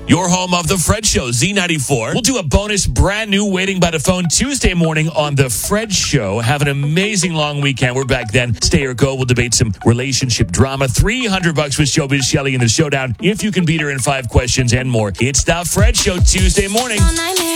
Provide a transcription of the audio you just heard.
Your home of The Fred Show, Z94. We'll do a bonus brand new Waiting by the Phone Tuesday morning on The Fred Show. Have an amazing long weekend. We're back then. Stay or go. We'll debate some relationship drama. $300 with Showbiz Shelley in the showdown. If you can beat her in 5 questions and more. It's The Fred Show Tuesday morning.